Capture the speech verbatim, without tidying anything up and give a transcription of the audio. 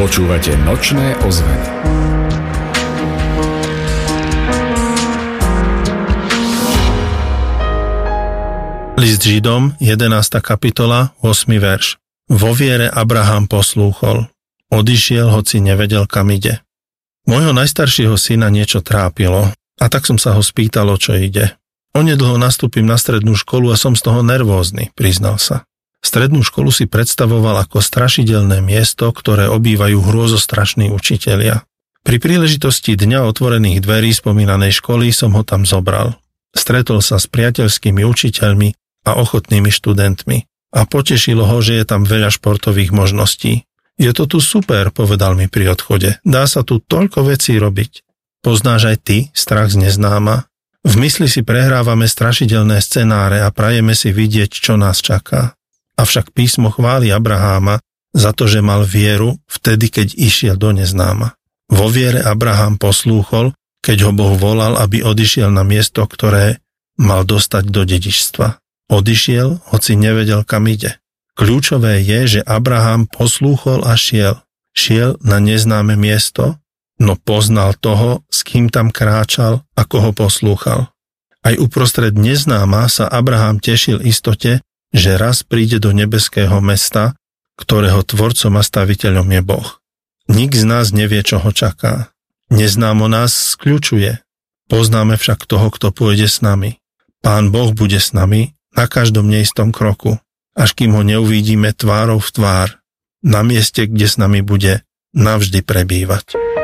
Počúvate Nočné ozveny. List Židom, jedenásta kapitola, ôsmy verš. Vo viere Abraham poslúchol. Odišiel, hoci nevedel, kam ide. Môjho najstaršieho syna niečo trápilo, a tak som sa ho spýtal, o čo ide. Onedlho nastúpim na strednú školu a som z toho nervózny, priznal sa. Strednú školu si predstavoval ako strašidelné miesto, ktoré obývajú hrôzostrašní učitelia. Pri príležitosti Dňa otvorených dverí spomínanej školy som ho tam zobral. Stretol sa s priateľskými učiteľmi a ochotnými študentmi a potešilo ho, že je tam veľa športových možností. Je to tu super, povedal mi pri odchode. Dá sa tu toľko vecí robiť. Poznáš aj ty strach z neznáma? V mysli si prehrávame strašidelné scenáre a prajeme si vidieť, čo nás čaká. Avšak písmo chváli Abraháma za to, že mal vieru vtedy, keď išiel do neznáma. Vo viere Abraham poslúchol, keď ho Boh volal, aby odišiel na miesto, ktoré mal dostať do dedičstva. Odišiel, hoci nevedel, kam ide. Kľúčové je, že Abraham poslúchol a šiel. Šiel na neznáme miesto, no poznal toho, s kým tam kráčal, ako ho poslúchal. Aj uprostred neznáma sa Abraham tešil istote, že raz príde do nebeského mesta, ktorého tvorcom a staviteľom je Boh. Nik z nás nevie, čo ho čaká. Neznámo nás skľučuje. Poznáme však toho, kto pôjde s nami. Pán Boh bude s nami na každom neistom kroku, až kým ho neuvidíme tvárou v tvár, na mieste, kde s nami bude navždy prebývať.